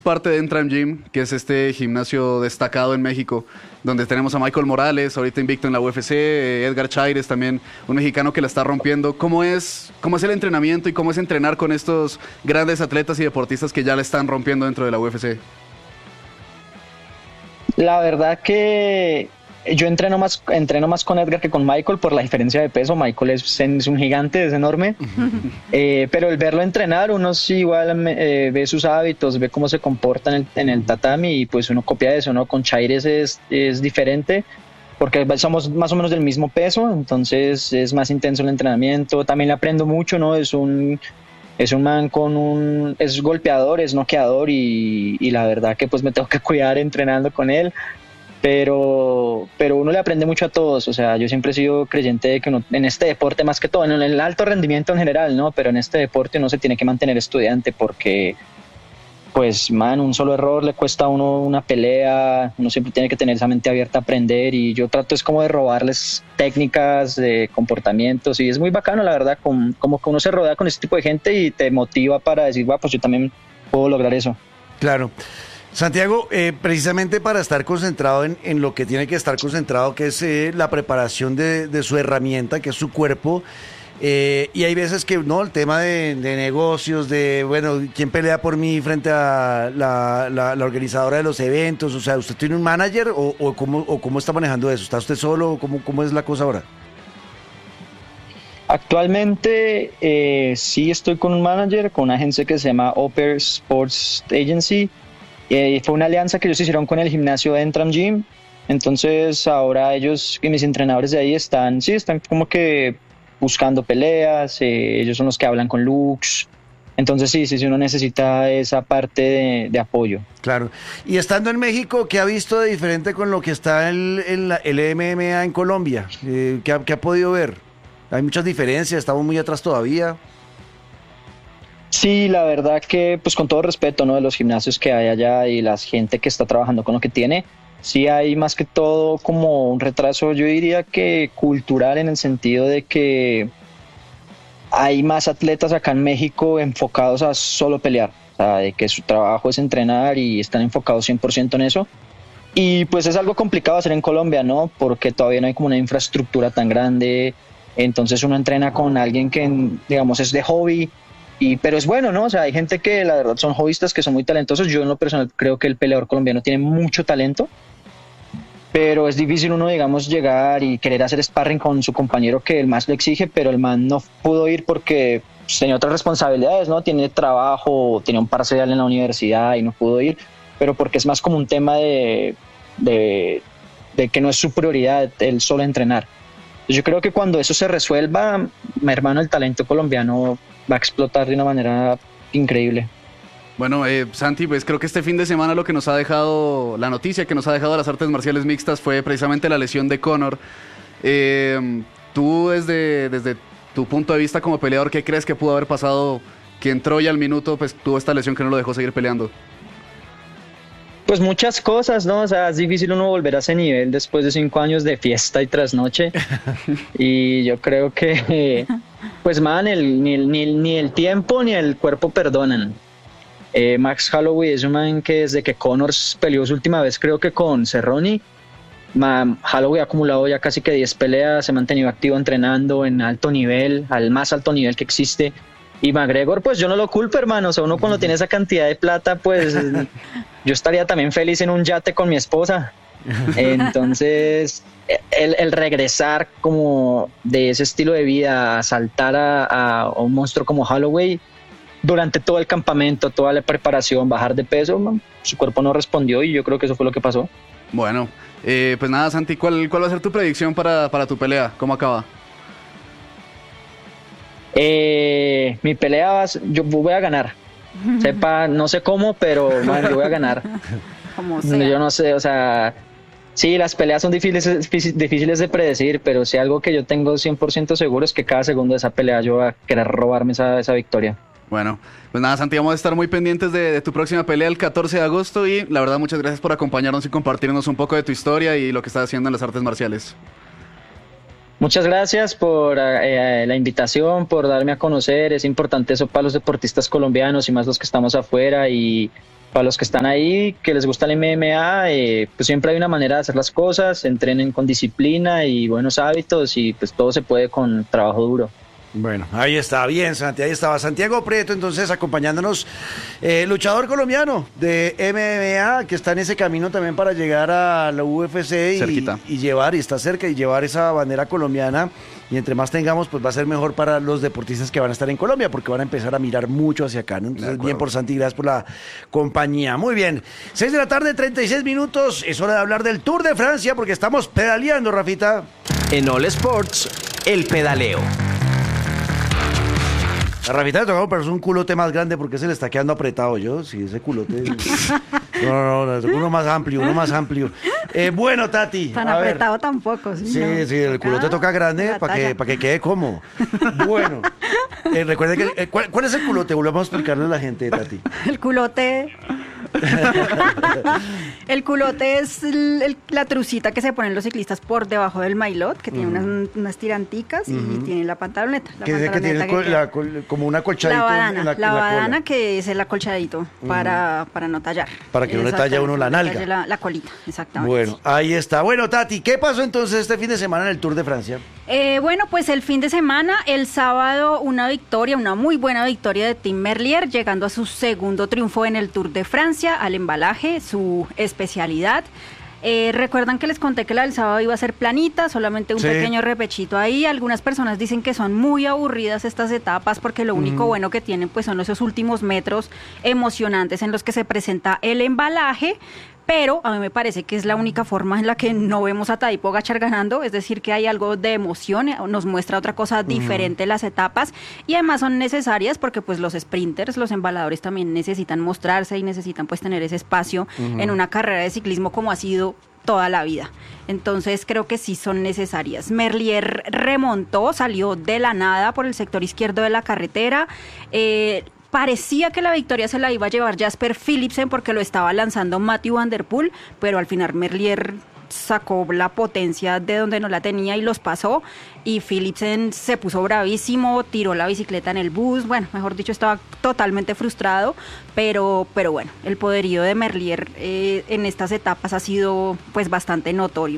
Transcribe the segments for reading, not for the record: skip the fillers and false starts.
parte de Entram Gym, que es este gimnasio destacado en México, donde tenemos a Michael Morales, ahorita invicto en la UFC, Edgar Chaires también, un mexicano que la está rompiendo. ¿Cómo es el entrenamiento y cómo es entrenar con estos grandes atletas y deportistas que ya la están rompiendo dentro de la UFC? La verdad que yo entreno más con Edgar que con Michael por la diferencia de peso. Michael es un gigante, es enorme. Pero el verlo entrenar, uno sí igual ve sus hábitos, ve cómo se comporta en el tatami y pues uno copia eso, ¿no? Con Chaires es diferente porque somos más o menos del mismo peso, entonces es más intenso el entrenamiento. También le aprendo mucho, ¿no? Es un man es golpeador, es noqueador y la verdad que pues me tengo que cuidar entrenando con él. Pero uno le aprende mucho a todos, o sea, yo siempre he sido creyente de que uno, en este deporte más que todo, en el alto rendimiento en general, ¿no? Pero en este deporte uno se tiene que mantener estudiante porque, pues, un solo error le cuesta a uno una pelea, uno siempre tiene que tener esa mente abierta a aprender y yo trato es como de robarles técnicas, de comportamientos y es muy bacano, la verdad, como que uno se rodea con este tipo de gente y te motiva para decir, pues yo también puedo lograr eso. Claro. Santiago, precisamente para estar concentrado en lo que tiene que estar concentrado, que es la preparación de su herramienta, que es su cuerpo, y hay veces que, no, el tema de negocios, bueno, ¿quién pelea por mí frente a la organizadora de los eventos? O sea, ¿usted tiene un manager o cómo está manejando eso? ¿Está usted solo? ¿Cómo es la cosa ahora? Actualmente sí estoy con un manager, con una agencia que se llama Upper Sports Agency. Fue una alianza que ellos hicieron con el gimnasio Entram Gym. Entonces ahora ellos y mis entrenadores de ahí están como que buscando peleas, ellos son los que hablan con Lux. Entonces sí, uno necesita esa parte de apoyo. Claro. Y estando en México, ¿qué ha visto de diferente con lo que está el MMA en Colombia? ¿Qué ha podido ver? Hay muchas diferencias, estamos muy atrás todavía. Sí, la verdad que pues con todo respeto, ¿no? De los gimnasios que hay allá y la gente que está trabajando con lo que tiene, sí hay más que todo como un retraso, yo diría que cultural, en el sentido de que hay más atletas acá en México enfocados a solo pelear, o sea, de que su trabajo es entrenar y están enfocados 100% en eso. Y pues es algo complicado hacer en Colombia, ¿no? Porque todavía no hay como una infraestructura tan grande, entonces uno entrena con alguien que, digamos, es de hobby. Pero es bueno, ¿no? O sea, hay gente que la verdad son hobbyistas que son muy talentosos. Yo en lo personal creo que el peleador colombiano tiene mucho talento, pero es difícil uno, digamos, llegar y querer hacer sparring con su compañero que el man lo exige, pero el man no pudo ir porque pues, tenía otras responsabilidades, ¿no? Tiene trabajo, tenía un parcial en la universidad y no pudo ir, pero porque es más como un tema de que no es su prioridad el solo entrenar. Yo creo que cuando eso se resuelva, mi hermano, el talento colombiano va a explotar de una manera increíble. Bueno, Santi, pues creo que este fin de semana lo que nos ha dejado, la noticia que nos ha dejado las artes marciales mixtas fue precisamente la lesión de Conor. Tú desde tu punto de vista como peleador, ¿qué crees que pudo haber pasado? Que entró y al minuto pues tuvo esta lesión que no lo dejó seguir peleando. Pues muchas cosas, ¿no? O sea, es difícil uno volver a ese nivel después de 5 años de fiesta y trasnoche. Y yo creo que, pues, ni el tiempo ni el cuerpo perdonan. Max Holloway es un man que desde que Conor peleó su última vez, creo que con Cerrone, Holloway ha acumulado ya casi que 10 peleas, se ha mantenido activo entrenando en alto nivel, al más alto nivel que existe. Y McGregor, pues yo no lo culpo, hermano. O sea, uno cuando tiene esa cantidad de plata, pues yo estaría también feliz en un yate con mi esposa. Entonces, el regresar como de ese estilo de vida, a saltar a un monstruo como Holloway, durante todo el campamento, toda la preparación, bajar de peso, su cuerpo no respondió y yo creo que eso fue lo que pasó. Bueno, pues nada, Santi, ¿cuál va a ser tu predicción para tu pelea? ¿Cómo acaba? Mi pelea, yo voy a ganar. No sé cómo, pero yo voy a ganar. Como sea. Yo no sé, o sea, sí, las peleas son difíciles de predecir, pero sí algo que yo tengo 100% seguro es que cada segundo de esa pelea yo voy a querer robarme esa victoria. Bueno, pues nada, Santi, vamos a estar muy pendientes de tu próxima pelea el 14 de agosto y la verdad muchas gracias por acompañarnos y compartirnos un poco de tu historia y lo que estás haciendo en las artes marciales. Muchas gracias por la invitación, por darme a conocer. Es importante eso para los deportistas colombianos y más los que estamos afuera y para los que están ahí, que les gusta el MMA, pues siempre hay una manera de hacer las cosas, entrenen con disciplina y buenos hábitos y pues todo se puede con trabajo duro. Bueno, ahí está, bien, Santi, ahí estaba Santiago Prieto, entonces acompañándonos, luchador colombiano de MMA, que está en ese camino también para llegar a la UFC y llevar, y está cerca, y llevar esa bandera colombiana, y entre más tengamos, pues va a ser mejor para los deportistas que van a estar en Colombia, porque van a empezar a mirar mucho hacia acá, ¿no? Entonces, bien por Santi, gracias por la compañía. Muy bien, 6 de la tarde, 36 minutos, es hora de hablar del Tour de Francia, porque estamos pedaleando, Rafita. En All Sports, el pedaleo. A Rafita le tocaba ponerse un culote más grande porque se le está quedando apretado yo. Sí, ese culote. No, uno más amplio. Bueno, Tati. Tan apretado tampoco. Sí, el culote toca grande para que quede cómodo. Bueno, recuerde que. ¿Cuál es el culote? Volvemos a explicarle a la gente, Tati. El culote. El culote es la trucita que se ponen los ciclistas por debajo del maillot, que tiene unas tiranticas y tiene la pantaloneta. Que tiene como una colchadita. La badana que es el acolchadito para no tallar. Para que no le talle a uno la nalga. La colita, exactamente. Bueno, ahí está. Bueno, Tati, ¿qué pasó entonces este fin de semana en el Tour de Francia? Bueno, pues el fin de semana, el sábado, una muy buena victoria de Tim Merlier, llegando a su segundo triunfo en el Tour de Francia, al embalaje, su especialidad. Recuerdan que les conté que la del sábado iba a ser planita, solamente un pequeño repechito ahí. Algunas personas dicen que son muy aburridas estas etapas porque lo único bueno que tienen pues son esos últimos metros emocionantes en los que se presenta el embalaje. Pero a mí me parece que es la única forma en la que no vemos a Tadej Pogačar ganando, es decir, que hay algo de emoción, nos muestra otra cosa diferente las etapas y además son necesarias porque pues los sprinters, los embaladores también necesitan mostrarse y necesitan pues tener ese espacio en una carrera de ciclismo como ha sido toda la vida. Entonces creo que sí son necesarias. Merlier remontó, salió de la nada por el sector izquierdo de la carretera. Parecía que la victoria se la iba a llevar Jasper Philipsen porque lo estaba lanzando Mathieu van der Poel, pero al final Merlier sacó la potencia de donde no la tenía y los pasó, y Philipsen se puso bravísimo, tiró la bicicleta en el bus, bueno, mejor dicho, estaba totalmente frustrado, pero bueno, el poderío de Merlier en estas etapas ha sido pues bastante notorio.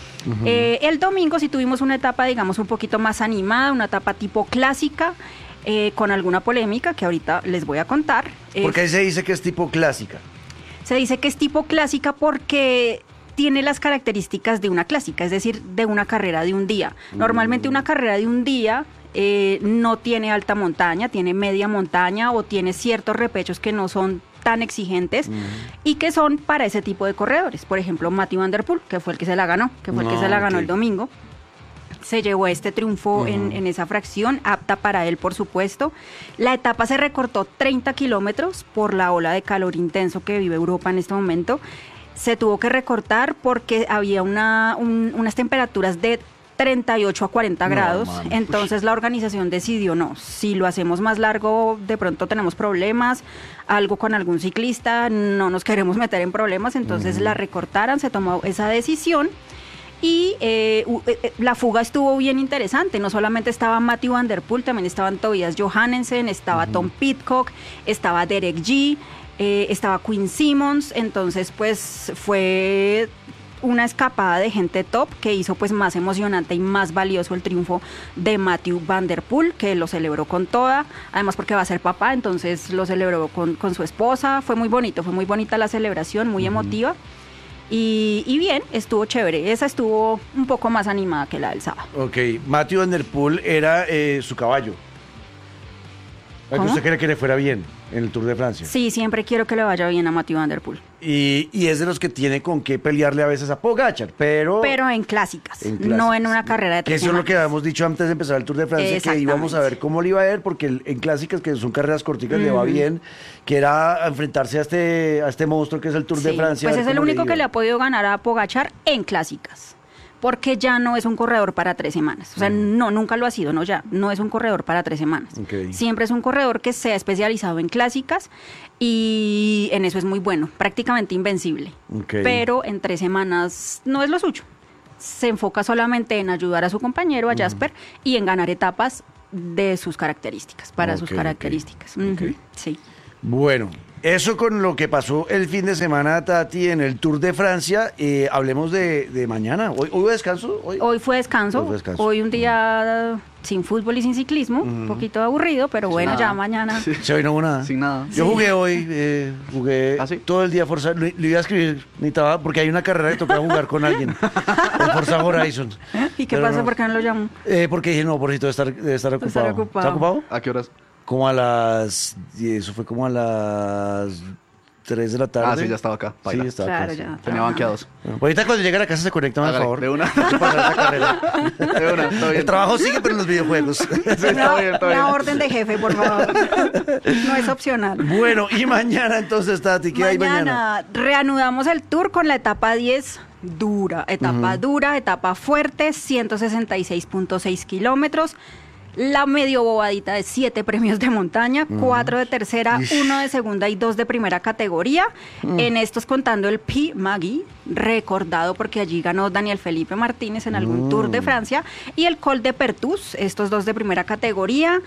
El domingo sí tuvimos una etapa, digamos, un poquito más animada, una etapa tipo clásica, con alguna polémica que ahorita les voy a contar. ¿Por qué se dice que es tipo clásica? Se dice que es tipo clásica porque tiene las características de una clásica, es decir, de una carrera de un día. Normalmente una carrera de un día no tiene alta montaña, tiene media montaña o tiene ciertos repechos que no son tan exigentes y que son para ese tipo de corredores. Por ejemplo, Mathieu van der Poel, que fue el que se la ganó, el domingo. Se llevó este triunfo en esa fracción, apta para él, por supuesto. La etapa se recortó 30 kilómetros por la ola de calor intenso que vive Europa en este momento. Se tuvo que recortar porque había unas temperaturas de 38 a 40 grados, entonces la organización decidió, no, si lo hacemos más largo, de pronto tenemos problemas, algo con algún ciclista, no nos queremos meter en problemas, entonces la recortaron, se tomó esa decisión. Y la fuga estuvo bien interesante, no solamente estaba Mathieu van der Poel, también estaban Tobias Johannesen, estaba Tom Pidcock, estaba Derek G, estaba Quinn Simmons, entonces pues fue una escapada de gente top que hizo pues más emocionante y más valioso el triunfo de Mathieu van der Poel, que lo celebró con toda, además porque va a ser papá, entonces lo celebró con su esposa, fue muy bonito, fue muy bonita la celebración, muy emotiva. Y bien, estuvo chévere. Esa estuvo un poco más animada que la del sábado. Ok, Mathieu van der Poel era su caballo. ¿Usted cree que le fuera bien en el Tour de Francia? Sí, siempre quiero que le vaya bien a Mathieu van der Poel. Y es de los que tiene con qué pelearle a veces a Pogačar, pero en clásicas, no en una carrera de 3 semanas. Eso es lo que habíamos dicho antes de empezar el Tour de Francia, que íbamos a ver cómo le iba a ir, porque en clásicas, que son carreras corticas, le va bien, que era enfrentarse a este monstruo que es el Tour de Francia. Pues es el único que le ha podido ganar a Pogačar en clásicas, porque ya no es un corredor para 3 semanas. O sea, no, nunca lo ha sido, no es un corredor para 3 semanas. Okay. Siempre es un corredor que se ha especializado en clásicas y en eso es muy bueno, prácticamente invencible. Okay. Pero en 3 semanas no es lo suyo. Se enfoca solamente en ayudar a su compañero, a Jasper, y en ganar etapas de sus características, para sus características. Okay. Sí. Bueno, eso con lo que pasó el fin de semana, Tati, en el Tour de Francia. Hablemos de mañana. ¿Hoy hubo descanso? Hoy fue descanso. Hoy un día sin fútbol y sin ciclismo. Un poquito aburrido, pero bueno, ya mañana. Sí, hoy no hubo nada. Sin nada. Yo jugué hoy, jugué ¿Ah, sí? todo el día Forza. Le iba a escribir, necesitaba, porque hay una carrera que tocaba jugar con alguien. El Forza Horizon. ¿Y qué Pero pasa? no. ¿Por qué no lo llamo? Porque dije, no, por debe estar ocupado. Estar ocupado. ¿Está ocupado? ¿A qué horas? Como a las... Eso fue como a las 3 de la tarde. Ah, sí, ya estaba acá. Sí, Paila. estaba Claro, acá. ya. Tenía banqueados. Bueno, ahorita cuando llegue a la casa se conecta, por Hágale, favor. de una. Hay que pasar esa carrera. De una, todo bien. El trabajo sigue, pero en los videojuegos. Sí, está bien, está bien. Una orden de jefe, por favor. No es opcional. Bueno, y mañana entonces, Tati, ¿qué hay mañana? Reanudamos el tour con la etapa 10 dura. Etapa fuerte, 166.6 kilómetros. La medio bobadita de 7 premios de montaña, 4 de tercera, 1 de segunda y 2 de primera categoría. En estos contando el Puy Magui, recordado porque allí ganó Daniel Felipe Martínez en algún Tour de Francia. Y el Col de Pertus, estos 2 de primera categoría.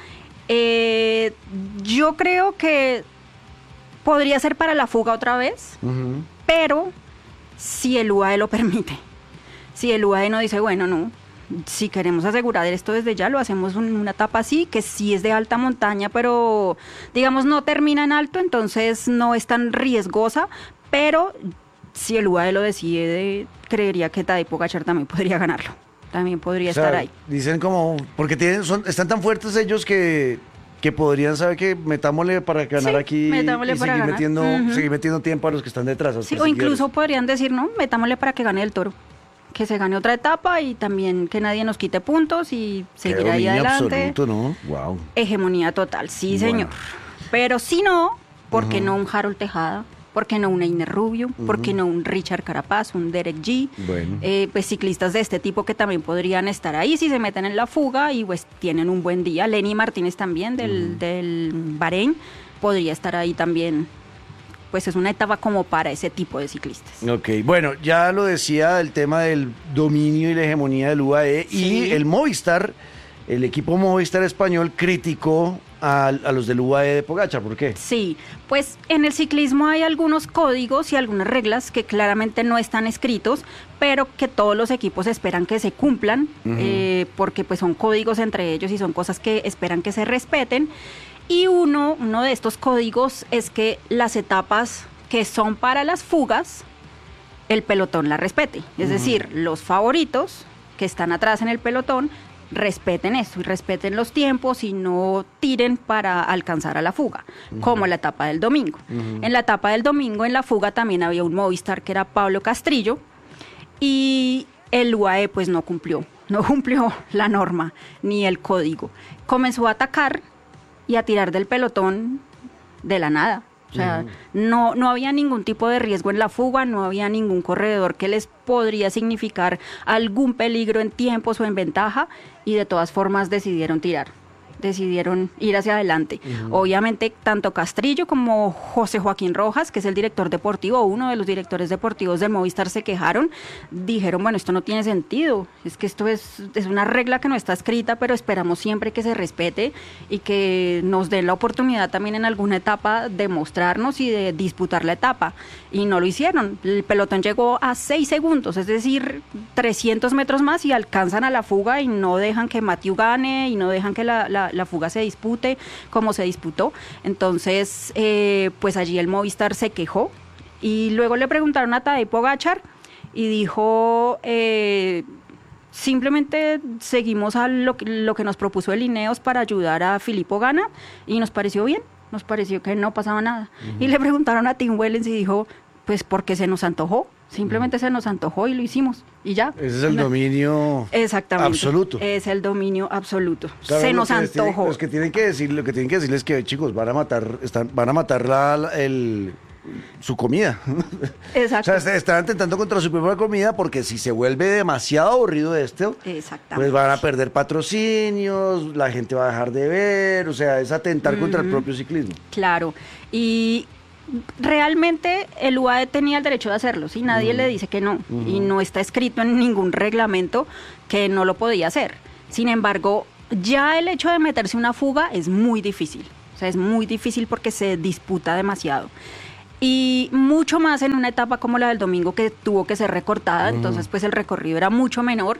Yo creo que podría ser para la fuga otra vez, pero si el UAE lo permite. Si el UAE no dice, bueno, no. Si queremos asegurar esto desde ya, lo hacemos en una etapa así, que sí es de alta montaña, pero digamos no termina en alto, entonces no es tan riesgosa, pero si el UAE lo decide, creería que Tadej Pogačar también podría ganarlo, también podría O sea, estar ahí. Dicen como, porque están tan fuertes ellos que podrían saber que metámosle para ganar Sí, aquí metámosle y para seguir ganar. seguir metiendo tiempo a los que están detrás. a los Sí, o incluso perseguidores. podrían decir, no, metámosle para que gane el Toro, que se gane otra etapa y también que nadie nos quite puntos y Qué seguir ahí dominio adelante. absoluto, ¿no? Wow. Hegemonía total, sí, Bueno. señor. Pero si no, ¿por qué no un Harold Tejada? ¿Por qué no un Einer Rubio? ¿Por qué no un Richard Carapaz, un Derek G? Bueno. Pues ciclistas de este tipo que también podrían estar ahí si se meten en la fuga y pues tienen un buen día. Lenny Martínez también del Bahrein podría estar ahí también. Pues es una etapa como para ese tipo de ciclistas. Ok, bueno, ya lo decía el tema del dominio y la hegemonía del UAE Sí. y el Movistar, el equipo Movistar español criticó a los del UAE de Pogačar. ¿Por qué? Sí, pues en el ciclismo hay algunos códigos y algunas reglas que claramente no están escritos, pero que todos los equipos esperan que se cumplan, porque pues son códigos entre ellos y son cosas que esperan que se respeten. Y uno de estos códigos es que las etapas que son para las fugas, el pelotón la respete. Es decir, los favoritos que están atrás en el pelotón respeten eso y respeten los tiempos y no tiren para alcanzar a la fuga, como la etapa del domingo. En la etapa del domingo, en la fuga, también había un Movistar que era Pablo Castrillo y el UAE pues no cumplió la norma ni el código. Comenzó a atacar y a tirar del pelotón de la nada. O sea, no había ningún tipo de riesgo en la fuga, no había ningún corredor que les podría significar algún peligro en tiempos o en ventaja, y de todas formas decidieron ir hacia adelante. Obviamente, tanto Castrillo como José Joaquín Rojas, que es el director deportivo, uno de los directores deportivos del Movistar, se quejaron, dijeron, bueno, esto no tiene sentido, es que esto es una regla que no está escrita, pero esperamos siempre que se respete y que nos den la oportunidad también en alguna etapa de mostrarnos y de disputar la etapa. Y no lo hicieron. El pelotón llegó a 6 segundos, es decir, 300 metros más y alcanzan a la fuga y no dejan que Mathieu gane y no dejan que la fuga se dispute como se disputó. Entonces, pues allí el Movistar se quejó y luego le preguntaron a Tadej Pogačar y dijo, simplemente seguimos a lo que nos propuso el Ineos para ayudar a Filippo Ganna y nos pareció bien, nos pareció que no pasaba nada. Y le preguntaron a Tim Wellens y dijo, pues porque se nos antojó. Simplemente se nos antojó y lo hicimos y ya. Ese es el dominio absoluto. Es el dominio absoluto. Claro, se nos antojó. Lo que tienen que decirles es que, chicos, van a matar su comida. Exacto. O sea, están atentando contra su propia comida porque si se vuelve demasiado aburrido esto, pues van a perder patrocinios, la gente va a dejar de ver, o sea, es atentar contra el propio ciclismo. Claro, y realmente el UAE tenía el derecho de hacerlo, ¿sí? Nadie le dice que no, y no está escrito en ningún reglamento que no lo podía hacer. Sin embargo, ya el hecho de meterse una fuga es muy difícil. O sea, es muy difícil porque se disputa demasiado. Y mucho más en una etapa como la del domingo que tuvo que ser recortada, entonces pues el recorrido era mucho menor.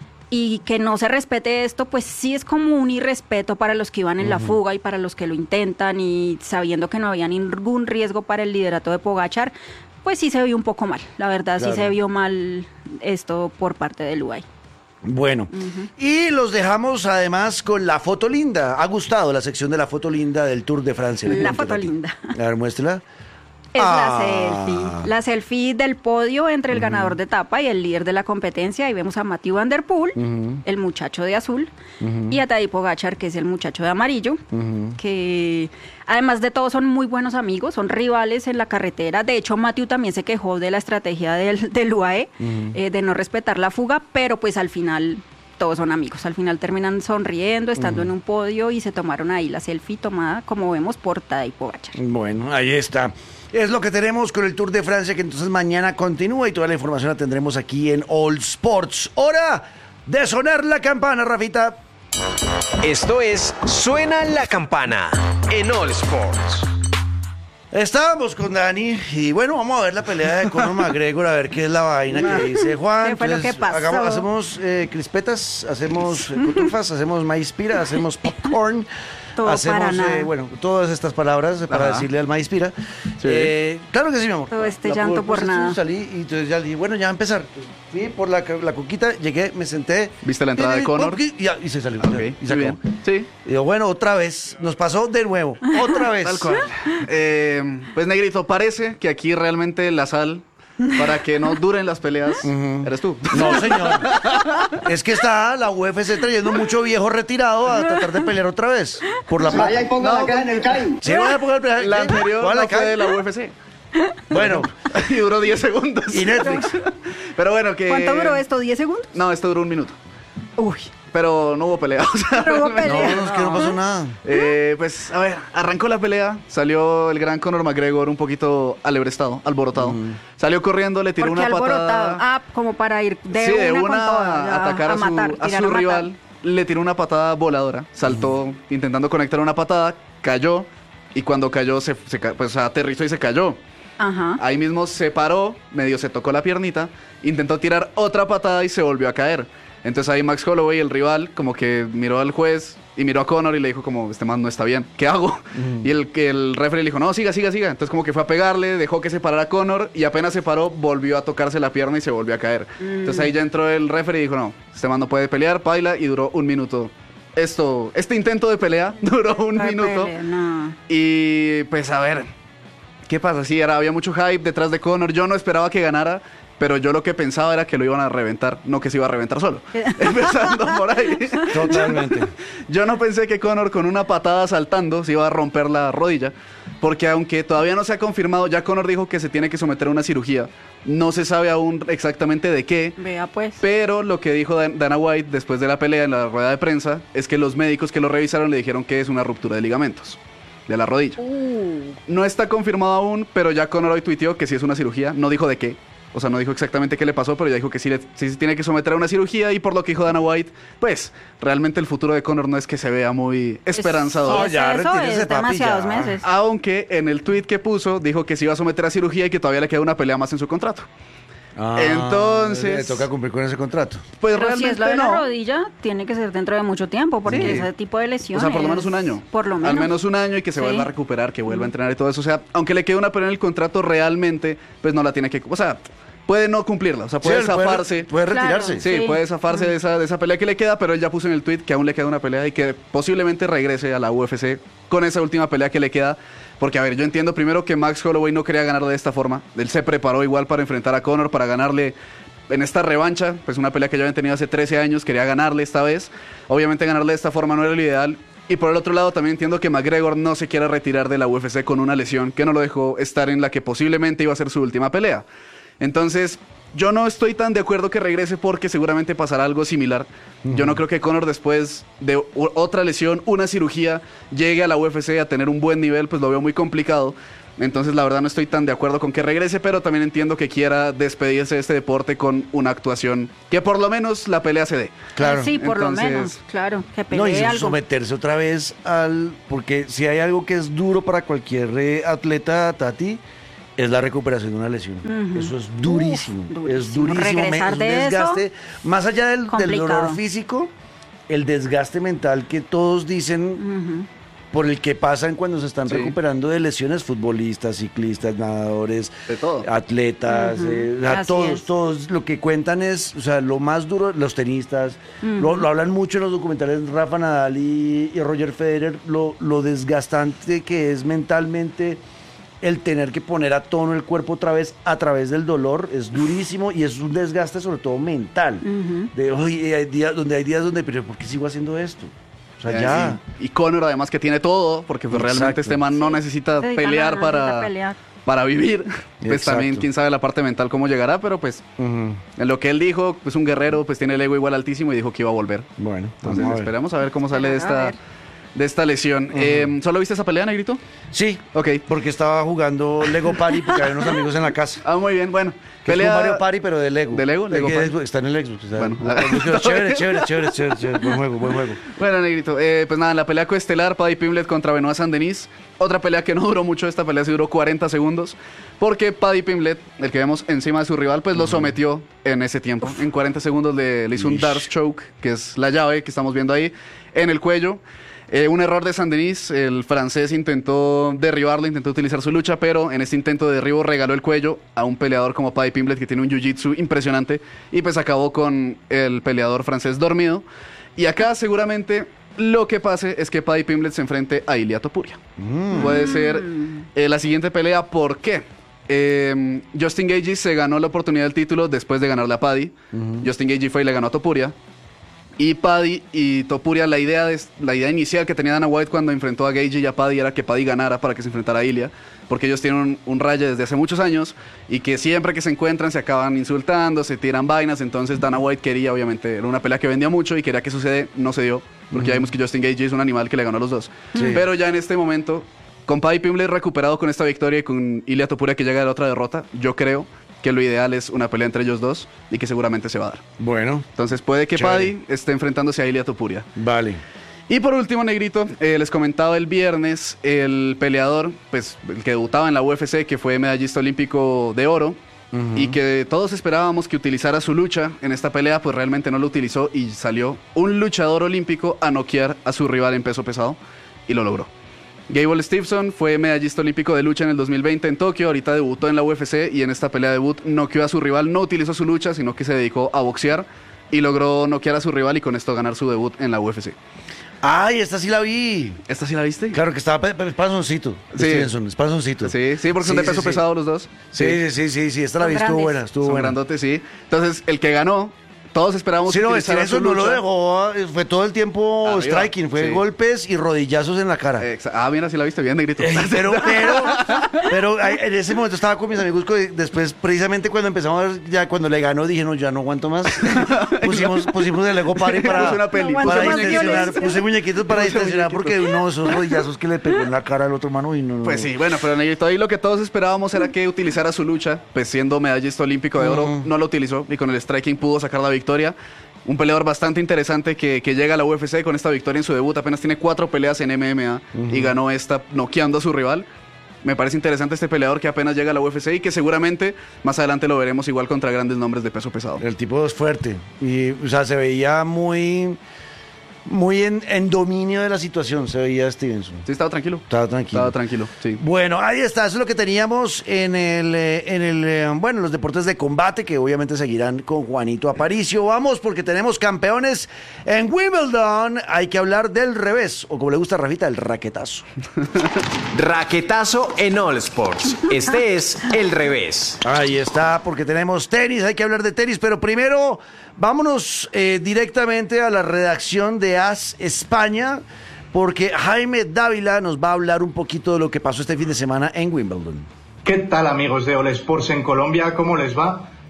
Y que no se respete esto, pues sí es como un irrespeto para los que iban en la fuga y para los que lo intentan, y sabiendo que no había ningún riesgo para el liderato de Pogačar, pues sí se vio un poco mal. La verdad, Claro. sí se vio mal esto por parte del UAE. Bueno, y los dejamos además con la foto linda. ¿Ha gustado la sección de la foto linda del Tour de Francia? Le La cuento, foto Nati. linda. A ver, muéstrela. Es Ah. la selfie del podio entre el ganador de etapa y el líder de la competencia. Ahí vemos a Mathieu Van Der Poel, el muchacho de azul, y a Tadej Pogačar, que es el muchacho de amarillo, que además de todo son muy buenos amigos, son rivales en la carretera. De hecho, Mathieu también se quejó de la estrategia del UAE, de no respetar la fuga, pero pues al final todos son amigos. Al final terminan sonriendo, estando en un podio, y se tomaron ahí la selfie tomada, como vemos, por Tadej Pogačar. Bueno, ahí está. Es lo que tenemos con el Tour de Francia, que entonces mañana continúa y toda la información la tendremos aquí en All Sports. Hora de sonar la campana, Rafita. Esto es Suena la Campana en All Sports. Estábamos con Dani y bueno, vamos a ver la pelea de Conor McGregor, a ver qué es la vaina que dice Juan. ¿Qué fue lo Entonces, que pasó? hacemos crispetas, hacemos cotufas, hacemos maíz pira, hacemos popcorn. Todo hacemos, para nada. bueno, todas estas palabras para Ajá. decirle al maíz pira. Sí. Claro que sí, mi amor. Todo este La llanto por puse, nada. Salí y entonces ya dije, bueno, ya va a empezar. Fui por la coquita, llegué, me senté. ¿Viste la entrada de Conor? Y se salió. Ok, Y muy se bien. acabó. Sí, Y digo, bueno, otra vez. Nos pasó de nuevo. Otra vez. tal cual. Pues Negrito, parece que aquí realmente la sal para que no duren las peleas eres tú. No, señor. Es que está la UFC trayendo mucho viejo retirado a tratar de pelear otra vez. Por la Vaya y plata. ponga la cara en el CAI. Sí, voy a poner el La anterior Toda la no fue calle. de la UFC. Bueno, Y duró 10 segundos. y Netflix. Pero bueno, que... ¿Cuánto duró esto? ¿10 segundos? No, esto duró 1 minuto. Uy, Pero no hubo pelea. O sea, no hubo realmente- pelea. No, es que no pasó nada. Pues, a ver, arrancó la pelea, salió el gran Conor McGregor un poquito alborotado. Salió corriendo, le tiró ¿Por qué una alborotado? patada. Ah, como para ir de Sí, de una con una toda, ya, atacar a su, matar, a tirar su a matar. rival. Le tiró una patada voladora, saltó intentando conectar una patada, cayó, y cuando cayó pues aterrizó y se cayó. Ajá. Ahí mismo se paró, medio se tocó la piernita, intentó tirar otra patada y se volvió a caer. Entonces ahí Max Holloway, el rival, como que miró al juez y miró a Conor y le dijo como, este man no está bien, ¿qué hago? Y el referee le dijo, no, siga. Entonces como que fue a pegarle, dejó que se parara Conor y apenas se paró, volvió a tocarse la pierna y se volvió a caer. Entonces ahí ya entró el referee y dijo, no, este man no puede pelear, paila, y duró 1 minuto. Este intento de pelea duró 1 Ay, minuto. pelea, no. Y pues a ver, ¿qué pasa? Sí, había mucho hype detrás de Conor. Yo no esperaba que ganara, pero yo lo que pensaba era que lo iban a reventar, no que se iba a reventar solo. Empezando por ahí. Totalmente. Yo no pensé que Conor con una patada saltando se iba a romper la rodilla, porque aunque todavía no se ha confirmado, ya Conor dijo que se tiene que someter a una cirugía. No se sabe aún exactamente de qué. Vea pues. Pero lo que dijo Dana White después de la pelea en la rueda de prensa es que los médicos que lo revisaron le dijeron que es una ruptura de ligamentos de la rodilla. No está confirmado aún, pero ya Conor hoy tuiteó que sí es una cirugía. No dijo de qué. O sea, no dijo exactamente qué le pasó, pero ya dijo que sí se tiene que someter a una cirugía. Y por lo que dijo Dana White, pues realmente el futuro de Conor no es que se vea muy esperanzador. No, ya, eso retírese, es papi, demasiados ya. meses. Aunque en el tweet que puso dijo que se iba a someter a cirugía y que todavía le queda una pelea más en su contrato. Entonces- Le toca cumplir con ese contrato. Pues Pero si realmente es lo de no. la rodilla, tiene que ser dentro de mucho tiempo, porque Sí. ese tipo de O lesiones... sea, por lo menos 1 año. Por lo menos. Al menos 1 año y que se Sí. vuelva a recuperar, que vuelva a entrenar y todo eso. O sea, aunque le quede una pelea en el contrato, realmente, pues no la tiene que... O sea, puede no cumplirla. O sea, puede Sí, él zafarse. Puede Claro. retirarse. Sí, Sí. puede zafarse de esa pelea que le queda, pero él ya puso en el tweet que aún le queda una pelea y que posiblemente regrese a la UFC con esa última pelea que le queda. Porque, a ver, yo entiendo primero que Max Holloway no quería ganar de esta forma. Él se preparó igual para enfrentar a Conor, para ganarle en esta revancha, pues una pelea que ya habían tenido hace 13 años, quería ganarle esta vez. Obviamente ganarle de esta forma no era lo ideal. Y por el otro lado también entiendo que McGregor no se quiera retirar de la UFC con una lesión que no lo dejó estar en la que posiblemente iba a ser su última pelea. Entonces, yo no estoy tan de acuerdo que regrese porque seguramente pasará algo similar. Yo no creo que Conor, después de otra lesión, una cirugía, llegue a la UFC a tener un buen nivel, pues lo veo muy complicado. Entonces la verdad no estoy tan de acuerdo con que regrese, pero también entiendo que quiera despedirse de este deporte con una actuación que por lo menos la pelea se dé. Claro. Sí, por Entonces, lo menos, claro, que No, y pelee algo. someterse otra vez porque si hay algo que es duro para cualquier atleta, Tati, es la recuperación de una lesión. Eso es durísimo. Uf, es durísimo. Regresar Es un de eso, desgaste. Más allá del complicado. dolor físico, el desgaste mental que todos dicen por el que pasan cuando se están Sí. recuperando de lesiones, futbolistas, ciclistas, nadadores, De todo. atletas, o sea, Así todos, es. todos lo que cuentan es, o sea, lo más duro, los tenistas, lo hablan mucho en los documentales Rafa Nadal y Roger Federer, lo desgastante que es mentalmente el tener que poner a tono el cuerpo otra vez a través del dolor es durísimo y es un desgaste sobre todo mental. De hoy hay días donde, pero ¿por qué sigo haciendo esto? O sea, ya. Sí. Y Conor además que tiene todo, porque pues, realmente Exacto. este man no necesita Necesita pelear nada, necesita para, pelear. para vivir. Pues Exacto. también quién sabe la parte mental cómo llegará, pero pues Ujú. en lo que él dijo, pues un guerrero, pues tiene el ego igual altísimo y dijo que iba a volver. Bueno, Entonces vamos a ver. esperamos a ver cómo sale Esperar a ver. de esta lesión. ¿Solo viste esa pelea, Negrito? Sí, Ok. porque estaba jugando Lego Party porque había unos amigos en la casa. Ah, muy bien, bueno. Que es un Mario Party, pero de Lego. ¿De Lego? Lego Que Party. está en el Xbox. Está Bueno. chévere. Buen juego. Bueno, Negrito, pues nada, en la pelea coestelar, Paddy Pimblett contra Benoit Saint-Denis. Otra pelea que no duró mucho, esta pelea sí duró 40 segundos, porque Paddy Pimblett, el que vemos encima de su rival, pues lo sometió en ese tiempo. En 40 segundos le hizo un Darce Choke, que es la llave que estamos viendo ahí, en el cuello. Un error de Saint-Denis, el francés intentó derribarlo, intentó utilizar su lucha, pero en este intento de derribo regaló el cuello a un peleador como Paddy Pimblett, que tiene un jiu-jitsu impresionante, y pues acabó con el peleador francés dormido. Y acá seguramente lo que pase es que Paddy Pimblett se enfrente a Ilia Topuria. Puede ser la siguiente pelea. ¿Por qué? Justin Gaethje se ganó la oportunidad del título después de ganarle a Paddy. Justin Gaethje fue y le ganó a Topuria. Y Paddy y Topuria, la idea inicial que tenía Dana White cuando enfrentó a Gaethje y a Paddy era que Paddy ganara para que se enfrentara a Ilia, porque ellos tienen un raye desde hace muchos años y que siempre que se encuentran se acaban insultando, se tiran vainas. Entonces Dana White quería, obviamente, era una pelea que vendía mucho y quería que suceda, no se dio, porque ya vimos que Justin Gaethje es un animal que le ganó a los dos. Pero ya en este momento, con Paddy Pimblett recuperado con esta victoria y con Ilia Topuria que llega de la otra derrota, yo creo que lo ideal es una pelea entre ellos dos y que seguramente se va a dar. Bueno, Entonces puede que Chévere. Paddy esté enfrentándose a Ilia Topuria. vale. Y por último, Negrito, les comentaba el viernes, el peleador, pues el que debutaba en la UFC, que fue medallista olímpico de oro, y que todos esperábamos que utilizara su lucha en esta pelea, pues realmente no lo utilizó y salió un luchador olímpico a noquear a su rival en peso pesado y lo logró. Gable Stevenson fue medallista olímpico de lucha en el 2020 en Tokio, ahorita debutó en la UFC y en esta pelea debut noqueó a su rival, no utilizó su lucha, sino que se dedicó a boxear y logró noquear a su rival y con esto ganar su debut en la UFC. Ay, esta sí la vi. ¿Esta sí la viste? Claro que estaba panzoncito. Sí. Stevenson, es panzoncito. Sí, sí, porque son de peso pesado los dos. Sí, esta la vi, Son estuvo grandes. buena, estuvo Son buena. grandotes, sí. Entonces, el que ganó, todos esperábamos Sí, que no, utilizara su Stevenson no lo lucha. dejó, fue todo el tiempo Arriba, striking, fue sí. golpes y rodillazos en la cara. Mira, sí la viste bien, Negrito. Pero en ese momento estaba con mis amigos después, precisamente cuando empezamos a ver, ya cuando le ganó, dije, no, ya no aguanto más. Pusimos el Lego Party para, Puso una peli. para Aguanto más distensionar, violencia. puse muñequitos para Puso distensionar porque muñequitos. no, esos rodillazos que le pegó en la cara al otro mano y no. Pues sí, bueno, pero Negrito, ahí lo que todos esperábamos era que utilizara su lucha, pues siendo medallista olímpico de oro, no lo utilizó y con el striking pudo sacar la victoria. Un peleador bastante interesante que llega a la UFC con esta victoria en su debut, apenas tiene 4 peleas en MMA y ganó esta noqueando a su rival. Me parece interesante este peleador que apenas llega a la UFC y que seguramente más adelante lo veremos igual contra grandes nombres de peso pesado. El tipo es fuerte y, o sea, se veía muy en dominio de la situación, se veía Stevenson. Sí, estaba tranquilo. Estaba tranquilo. Estaba tranquilo, sí. Bueno, ahí está, eso es lo que teníamos bueno, los deportes de combate, que obviamente seguirán con Juanito Aparicio. Vamos, porque tenemos campeones en Wimbledon. Hay que hablar del revés, o como le gusta a Rafita, el raquetazo. Raquetazo en All Sports. Este es el revés. Ahí está, porque tenemos tenis, hay que hablar de tenis, pero primero vámonos directamente a la redacción de AS España, porque Jaime Dávila nos va a hablar un poquito de lo que pasó este fin de semana en Wimbledon. ¿Qué tal, amigos de All Sports en Colombia? ¿Cómo les va?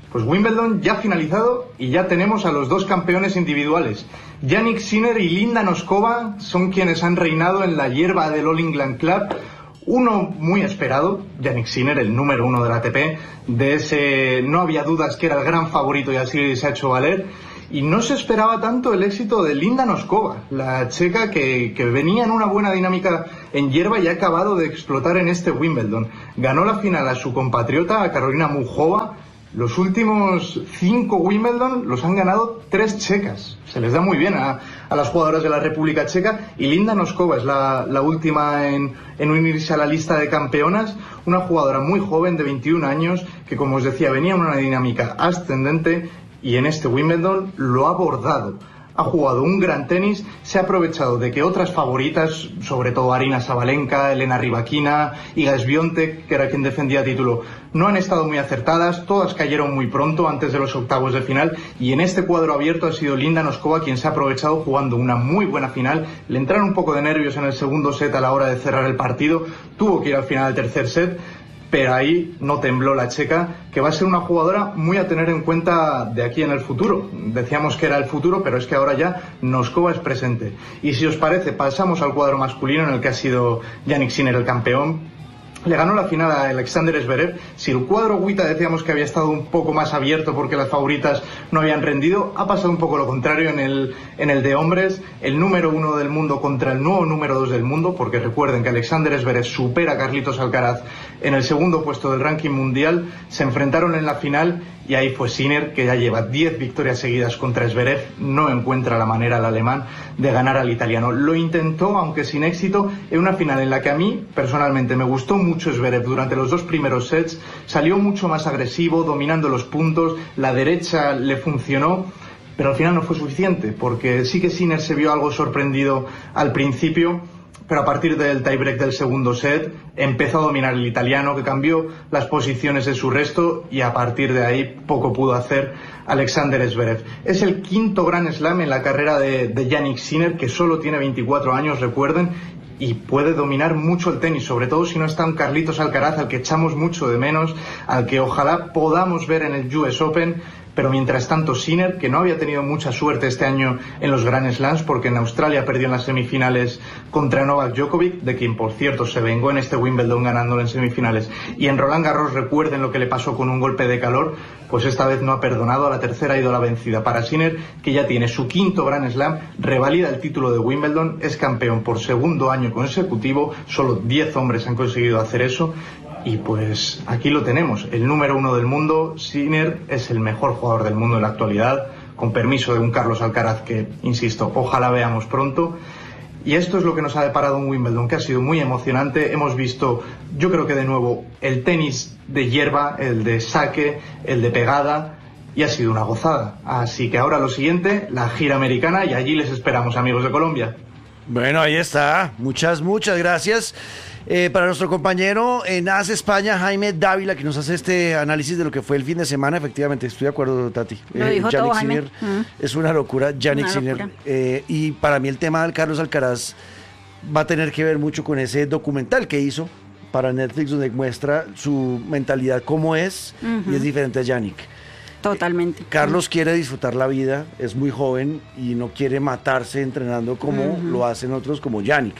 Pues Wimbledon ya ha finalizado y ya tenemos a los dos campeones individuales. Jannik Sinner y Linda Noskova son quienes han reinado en la hierba del All England Club. Uno muy esperado, Jannik Sinner, el número 1 del ATP, de ese no había dudas que era el gran favorito y así se ha hecho valer. Y no se esperaba tanto el éxito de Linda Noskova, la checa que venía en una buena dinámica en hierba y ha acabado de explotar en este Wimbledon. Ganó la final a su compatriota, a Karolina Muchova. Los últimos 5 Wimbledon los han ganado 3 checas. Se les da muy bien a las jugadoras de la República Checa. Y Linda Noskova es la última en unirse a la lista de campeonas. Una jugadora muy joven de 21 años que, como os decía, venía en una dinámica ascendente y en este Wimbledon lo ha abordado. Ha jugado un gran tenis, se ha aprovechado de que otras favoritas, sobre todo Aryna Sabalenka, Elena Rybakina, Iga Swiatek, que era quien defendía título, no han estado muy acertadas, todas cayeron muy pronto antes de los octavos de final y en este cuadro abierto ha sido Linda Noskova quien se ha aprovechado jugando una muy buena final. Le entraron un poco de nervios en el segundo set a la hora de cerrar el partido, tuvo que ir al final del tercer set, pero ahí no tembló la checa, que va a ser una jugadora muy a tener en cuenta de aquí en el futuro. Decíamos que era el futuro, pero es que ahora ya Noskova es presente. Y si os parece, pasamos al cuadro masculino en el que ha sido Jannik Sinner el campeón. Le ganó la final a Alexander Zverev. Si el cuadro Guita decíamos que había estado un poco más abierto porque las favoritas no habían rendido, ha pasado un poco lo contrario en el de hombres. El número 1 del mundo contra el nuevo número 2 del mundo, porque recuerden que Alexander Zverev supera a Carlitos Alcaraz en el segundo puesto del ranking mundial. Se enfrentaron en la final y ahí fue Sinner, que ya lleva 10 victorias seguidas contra Zverev. No encuentra la manera el alemán de ganar al italiano. Lo intentó, aunque sin éxito, en una final en la que a mí personalmente me gustó mucho Zverev durante los 2 primeros sets. Salió mucho más agresivo, dominando los puntos, la derecha le funcionó, pero al final no fue suficiente, porque sí que Sinner se vio algo sorprendido al principio, pero a partir del tiebreak del segundo set empezó a dominar el italiano, que cambió las posiciones de su resto y a partir de ahí poco pudo hacer Alexander Zverev. Es el 5º Grand Slam en la carrera de Jannik Sinner, que solo tiene 24 años, recuerden, y puede dominar mucho el tenis, sobre todo si no está un Carlitos Alcaraz, al que echamos mucho de menos, al que ojalá podamos ver en el US Open. Pero mientras tanto Sinner, que no había tenido mucha suerte este año en los Grand Slams, porque en Australia perdió en las semifinales contra Novak Djokovic, de quien por cierto se vengó en este Wimbledon ganándolo en semifinales, y en Roland Garros recuerden lo que le pasó con un golpe de calor, pues esta vez no ha perdonado, a la tercera ha ido la vencida para Sinner, que ya tiene su 5º Grand Slam, revalida el título de Wimbledon, es campeón por segundo año consecutivo, solo 10 hombres han conseguido hacer eso. Y pues aquí lo tenemos, el número 1 del mundo. Sinner es el mejor jugador del mundo en la actualidad, con permiso de un Carlos Alcaraz que, insisto, ojalá veamos pronto. Y esto es lo que nos ha deparado un Wimbledon, que ha sido muy emocionante. Hemos visto, yo creo que de nuevo, el tenis de hierba, el de saque, el de pegada, y ha sido una gozada. Así que ahora lo siguiente, la gira americana, y allí les esperamos, amigos de Colombia. Bueno, ahí está. Muchas gracias. Para nuestro compañero en AS España, Jaime Dávila, que nos hace este análisis de lo que fue el fin de semana. Efectivamente, estoy de acuerdo, Tati. Lo dijo todo, Sinner, es una locura, Jannik Sinner. Y para mí el tema del Carlos Alcaraz va a tener que ver mucho con ese documental que hizo para Netflix, donde muestra su mentalidad, cómo es, y es diferente a Jannik. Totalmente. Carlos quiere disfrutar la vida, es muy joven y no quiere matarse entrenando como lo hacen otros como Jannik.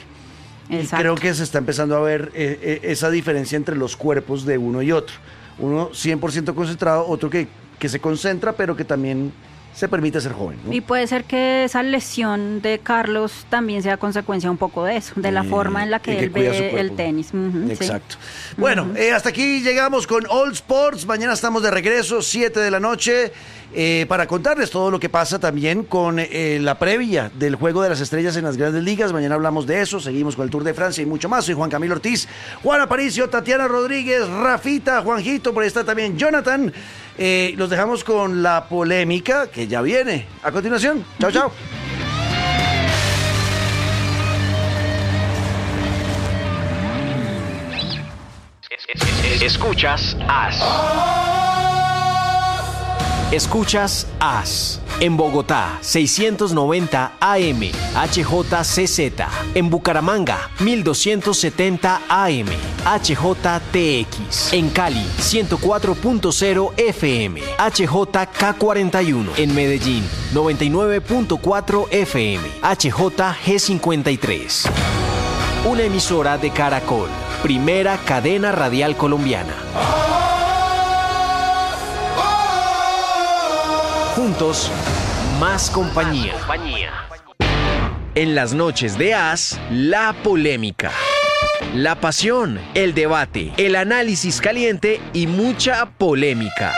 Y creo que se está empezando a ver esa diferencia entre los cuerpos de uno y otro. Uno 100% concentrado, otro que se concentra, pero que también se permite ser joven, ¿no? Y puede ser que esa lesión de Carlos también sea consecuencia un poco de eso, de la forma en la que él ve el tenis. Exacto. Sí. Bueno, hasta aquí llegamos con All Sports. Mañana estamos de regreso, 7 de la noche, para contarles todo lo que pasa también con la previa del Juego de las Estrellas en las Grandes Ligas. Mañana hablamos de eso, seguimos con el Tour de Francia y mucho más. Soy Juan Camilo Ortiz, Juan Aparicio, Tatiana Rodríguez, Rafita, Juanjito, por ahí está también Jonathan. Los dejamos con la polémica que ya viene a continuación. Chao, chao. Escuchas AS. Escuchas AS. En Bogotá, 690 AM, HJCZ. En Bucaramanga, 1270 AM, HJTX. En Cali, 104.0 FM, HJK41. En Medellín, 99.4 FM, HJG53. Una emisora de Caracol, primera cadena radial colombiana. Juntos, más compañía. En las noches de AS, la polémica, la pasión, el debate, el análisis caliente y mucha polémica.